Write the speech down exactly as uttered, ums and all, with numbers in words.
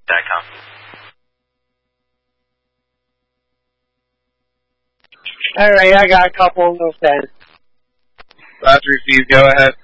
com. All right, I got a couple of those then. Roger, Steve, go ahead.